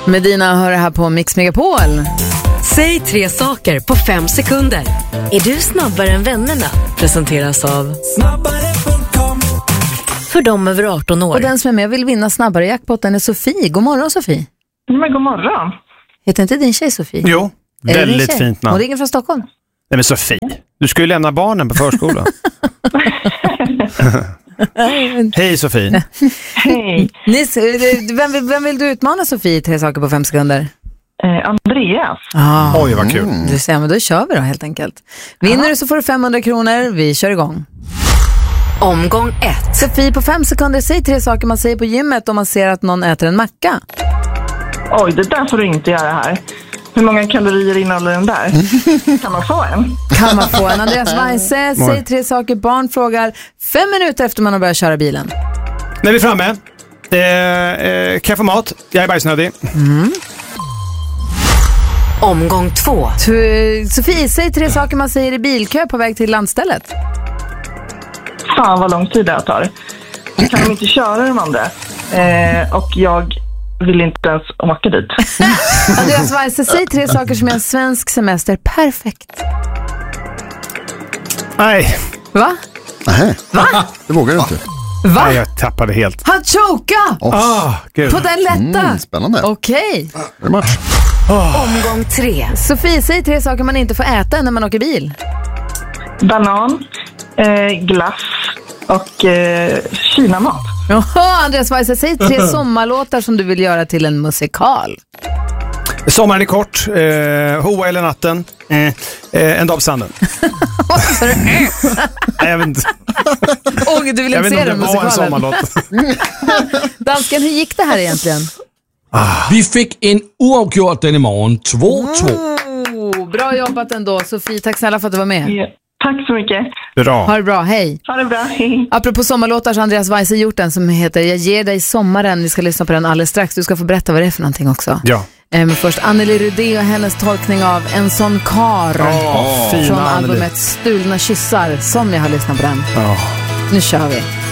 Medina hör det här på Mix Megapol. Säg 3 saker på 5 sekunder. Är du snabbare än vännerna? Presenteras av snabbare.com. För dem över 18 år. Och den som är med och vill vinna snabbare jackpotten är Sofie. God morgon, Sofie. Men god morgon. Heter inte din tjej Sofie? Jo, väldigt fint namn. Hon ringer från Stockholm. Nej men Sofie, du ska ju lämna barnen på förskolan. Hej Sofie. Hej. Vem vill du utmana Sofie 3 saker på 5 sekunder? Andreas. Oj, vad kul. Du säger, men då kör vi då helt enkelt. Vinner du så får du 500 kronor. Vi kör igång. Omgång 1. Sofie, på 5 sekunder, säg 3 saker man säger på gymmet om man ser att någon äter en macka. Oj, det där får du inte göra här. Hur många kalorier innehåller den där? Kan man få en? Kan man få en? Andreas Weise, säg 3 saker barn frågar 5 minuter efter man har börjat köra bilen. Nu är vi framme. Kan jag få mat? Jag är bajsnödig. Omgång 2. Sofie, säg 3 saker man säger i bilkö på väg till landstället. Fan vad lång tid det tar. Jag kan inte köra de andra. Och jag vill inte ens åka dit. Andreas Weise, säg 3 saker som är en svensk semester perfekt. Nej. Va? Nej, det vågar jag inte. Va? Nej, jag tappade helt. Han choka! Gud. På den lätta? Spännande. Okej. Är det match? Omgång 3. Sofie, säg 3 saker man inte får äta när man åker bil. Banan, glass och kinamat. Jaha, Andreas Weise, säg 3 sommarlåtar som du vill göra till en musikal. Sommaren är kort. Hoa eller natten. En dag på sanden. Nej, jag vet inte. Du vill Jag inte vet se inte om den det var en musikalen. sommarlåt. Dansken, hur gick det här egentligen? Vi fick en oavgjort den imorgon. 2-2. Bra jobbat ändå. Sofie, tack snälla för att du var med. Ja, tack så mycket. Bra. Ha det bra, hej. Ha det bra, hej. Apropå sommarlåtar så har Andreas Weise gjort en som heter Jag ger dig sommaren. Vi ska lyssna på den alldeles strax. Du ska få berätta vad det är för någonting också. Ja. Men först Anneli Rudé och hennes tolkning av En sån kar Fina från Anneli. albumet Stulna kyssar. Som jag har lyssnat på den. Nu kör vi.